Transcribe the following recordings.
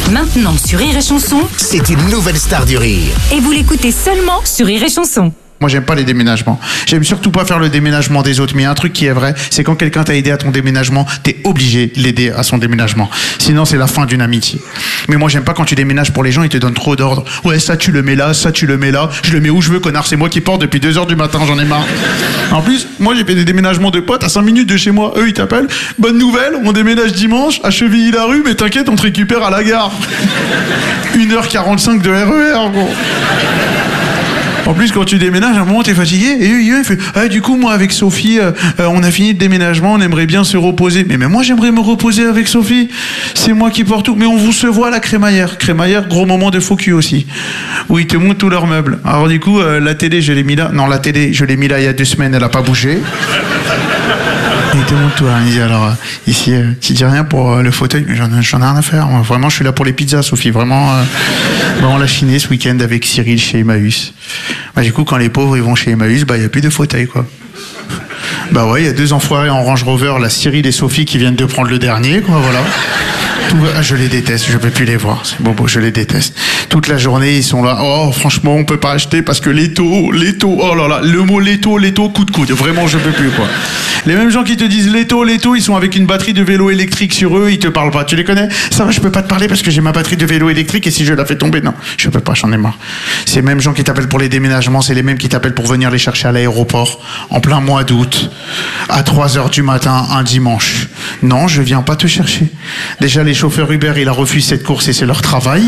Maintenant sur Rire et Chanson. C'est une nouvelle star du rire. Et vous l'écoutez seulement sur Rire et Chanson. Moi, j'aime pas les déménagements. J'aime surtout pas faire le déménagement des autres. Mais il y a un truc qui est vrai, c'est quand quelqu'un t'a aidé à ton déménagement, t'es obligé de l'aider à son déménagement. Sinon, c'est la fin d'une amitié. Mais moi, j'aime pas quand tu déménages pour les gens, ils te donnent trop d'ordres. Ouais, ça tu le mets là, ça tu le mets là. Je le mets où je veux, connard. C'est moi qui porte depuis 2h du matin, j'en ai marre. En plus, moi, j'ai fait des déménagements de potes à 5 minutes de chez moi. Eux, ils t'appellent. Bonne nouvelle, on déménage dimanche à Chevilly-la-Rue, mais t'inquiète, on te récupère à la gare. 1h45 de RER, gros. En plus, quand tu déménages, à un moment, t'es fatigué, et il fait ah, du coup, moi, avec Sophie, on a fini le déménagement, on aimerait bien se reposer. Mais moi, j'aimerais me reposer avec Sophie. C'est moi qui porte tout. Mais on vous se voit à la crémaillère. Crémaillère, gros moment de faux cul aussi. Où ils te montrent tous leurs meubles. Alors, du coup, la télé, je l'ai mis là. Non, la télé, je l'ai mis là il y a 2 semaines, elle a pas bougé. Il te montre tout. Il dit alors, ici, tu dis rien pour le fauteuil, mais j'en ai rien à faire. Moi, vraiment, je suis là pour les pizzas, Sophie. Vraiment, on l'a chiné ce week-end avec Cyril chez Emmaüs. Bah, du coup, quand les pauvres ils vont chez Emmaüs, il n'y a plus de fauteuil, quoi. Bah ouais, il y a 2 enfoirés en Range Rover, la Cyril et Sophie qui viennent de prendre le dernier, quoi, voilà. Je les déteste, je peux plus les voir. C'est bon, je les déteste. Toute la journée, ils sont là. Oh, franchement, on peut pas acheter parce que les taux, oh là là, le mot les taux, coup de coude. Vraiment, je peux plus, quoi. Les mêmes gens qui te disent les taux, ils sont avec une batterie de vélo électrique sur eux, ils te parlent pas. Tu les connais? Ça va, je peux pas te parler parce que j'ai ma batterie de vélo électrique et si je la fais tomber, non, je peux pas, j'en ai marre. C'est les mêmes gens qui t'appellent pour les déménagements, c'est les mêmes qui t'appellent pour venir les chercher à l'aéroport en plein mois d'août, à 3h du matin, un dimanche. Non, je viens pas te chercher. Déjà, les chauffeurs Uber, ils refusent cette course et c'est leur travail.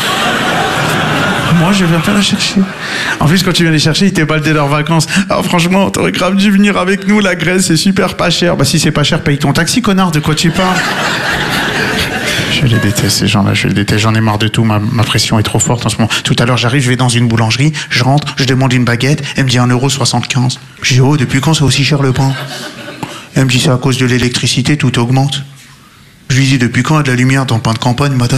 Moi, je viens pas la chercher. En plus, quand tu viens les chercher, ils t'éballent dès leurs vacances. Ah, franchement, t'aurais grave dû venir avec nous, la Grèce, c'est super pas cher. Bah, si c'est pas cher, paye ton taxi, connard, de quoi tu parles? Je les déteste, ces gens-là, je les déteste, j'en ai marre de tout, ma pression est trop forte en ce moment. Tout à l'heure, j'arrive, je vais dans une boulangerie, je rentre, je demande une baguette, elle me dit 1,75 €. Je dis, oh, depuis quand c'est aussi cher le pain? Elle me dit, c'est à cause de l'électricité, tout augmente. Je lui dis, depuis quand il y a de la lumière dans le pain de campagne, madame?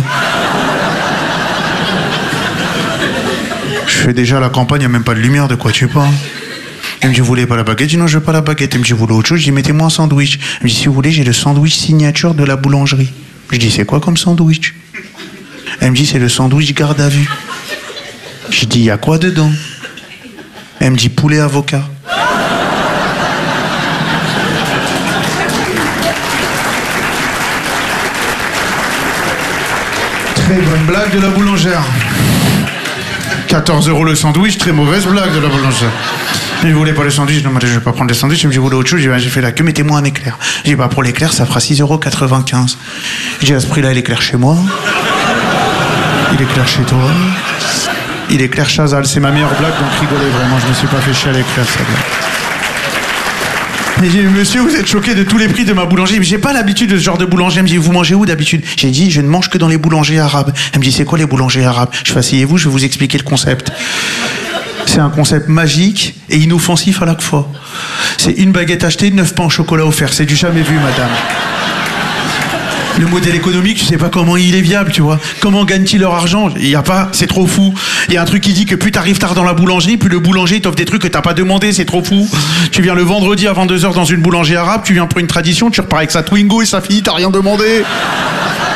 Je fais déjà la campagne, il n'y a même pas de lumière, de quoi tu parles? Elle me dit, vous voulez pas la baguette? Je dis, non, je veux pas la baguette. Elle me dit, vous voulez autre chose? Je dis, mettez-moi un sandwich. Elle me dit, si vous voulez, j'ai le sandwich signature de la boulangerie. Je dis, c'est quoi comme sandwich? Elle me dit, c'est le sandwich garde à vue. Je dis, il y a quoi dedans? Elle me dit, poulet avocat. Très bonne blague de la boulangère. 14 € le sandwich, très mauvaise blague de la boulangère. Je voulais pas le sandwich, non, je vais pas prendre le sandwich. Je me dis, vous voulez autre chose? J'ai fait la queue, mettez-moi un éclair. J'ai dit, bah, pour l'éclair, ça fera 6,95 €. J'ai dit, à ce prix-là, il éclaire chez moi. Il éclaire chez toi. Il éclaire Chazal. C'est ma meilleure blague, donc rigolez vraiment. Je me suis pas fait chier à l'éclair, ça blague. Et j'ai dit, monsieur, vous êtes choqué de tous les prix de ma boulangerie. Mais j'ai pas l'habitude de ce genre de boulangerie. Elle me dit, vous mangez où d'habitude? J'ai dit, je ne mange que dans les boulangeries arabes. Elle me dit, c'est quoi les boulangeries arabes? Je fais, asseyez-vous, je vais vous expliquer le concept. C'est un concept magique et inoffensif à la fois. C'est une baguette achetée, 9 pains au chocolat offerts. C'est du jamais vu, madame. Le modèle économique, je sais pas comment il est viable, tu vois. Comment gagnent-ils leur argent? Il y a pas, c'est trop fou. Il y a un truc qui dit que plus t'arrives tard dans la boulangerie, plus le boulanger t'offre des trucs que t'as pas demandé, c'est trop fou. Tu viens le vendredi à 22h dans une boulangerie arabe, tu viens pour une tradition, tu repars avec sa Twingo et sa fille, t'as rien demandé.